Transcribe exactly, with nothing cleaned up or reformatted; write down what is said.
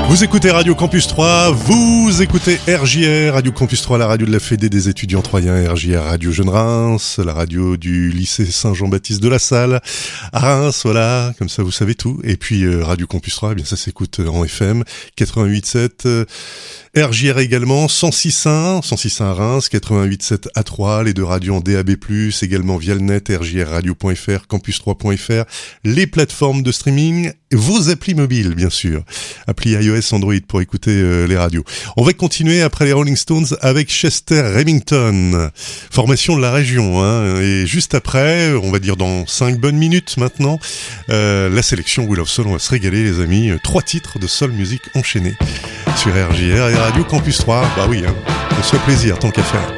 Vous écoutez Radio Campus trois, vous écoutez R J R, Radio Campus trois, la radio de la Fédé des étudiants troyens, R J R Radio Jeune Reims, la radio du lycée Saint-Jean-Baptiste de la Salle, à Reims, voilà, comme ça vous savez tout. Et puis euh, Radio Campus trois, eh bien ça s'écoute en F M, quatre-vingt-huit sept, euh, R J R également, cent six un, cent six un à Reims, quatre-vingt-huit sept à Troyes, les deux radios en D A B plus, également via le net, r j r radio point f r, campus trois point f r, les plateformes de streaming, vos applis mobiles bien sûr, appli iOS, Android pour écouter euh, les radios. On va continuer après les Rolling Stones avec Chester Remington, formation de la région, hein, et juste après, on va dire dans cinq bonnes minutes maintenant, euh, la sélection Wheel of Soul, on va se régaler les amis, trois titres de soul music enchaînés sur R J R et Radio Campus trois, bah oui, hein, on se fait plaisir tant qu'à faire.